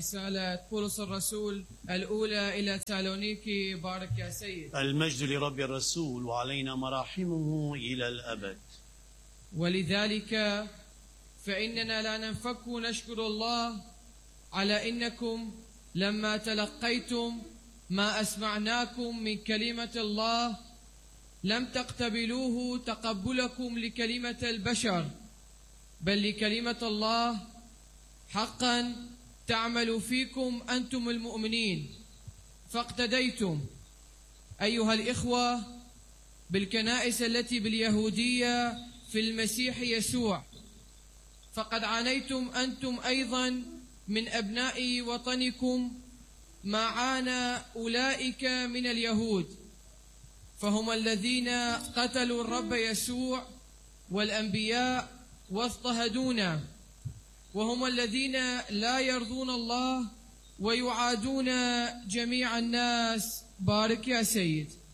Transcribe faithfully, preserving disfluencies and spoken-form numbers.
رسالة بولس الرسول الأولى إلى تالونيكي. بارك يا سيد. المجد لرب الرسول وعلينا مراحمه إلى الأبد. ولذلك فإننا لا ننفك نشكر الله على إنكم لما تلقيتم ما أسمعناكم من كلمة الله لم تقتبلوه تقبلكم لكلمة البشر، بل لكلمة الله حقا تعمل فيكم أنتم المؤمنين، فاقتديتم أيها الإخوة بالكنائس التي باليهودية في المسيح يسوع، فقد عانيتم أنتم أيضا من أبناء وطنكم ما عانى أولئك من اليهود، فهم الذين قتلوا الرب يسوع والأنبياء واضطهدونا، وهم الذين لا يرضون الله ويعادون جميع الناس. بارك يا سيد.